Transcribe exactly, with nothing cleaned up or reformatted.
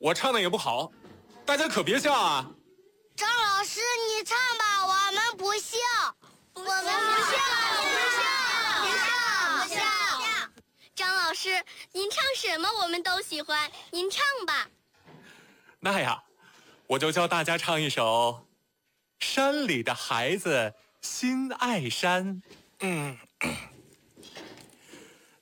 我唱的也不好，大家可别笑啊。 张老师，你唱吧，我们不笑，我们不笑，不笑，不笑，不笑。 张老师，您唱什么我们都喜欢，您唱吧。 那呀，我就教大家唱一首《山里的孩子心爱山》。嗯。